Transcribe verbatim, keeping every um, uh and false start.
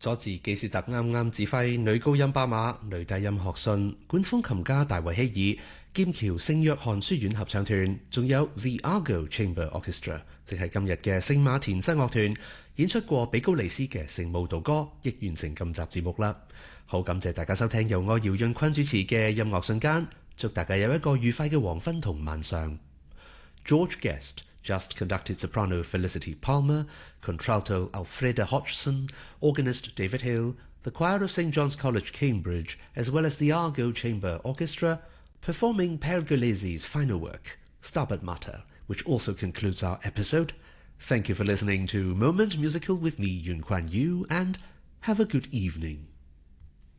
佐治基斯特啱啱指揮女高音巴馬、女低音學信、管風琴家大衛希爾、劍橋聖約翰書院合唱團，仲有 The Argo Chamber Orchestra， 即係今日嘅聖馬田西樂團，演出過比高利斯嘅聖慕道歌，亦完成今集節目啦。好感謝大家收聽由我姚潤坤主持嘅音樂瞬間，祝大家有一個愉快嘅黃昏同晚上。George Guest just conducted soprano Felicity Palmer, contralto Alfreda Hodgson, organist David Hill, the choir of Saint John's College, Cambridge, as well as the Argo Chamber Orchestra, performing Pergolesi's final work, Stabat Mater, which also concludes our episode. Thank you for listening to Moment Musical with me, Yun Kuan Yu, and have a good evening.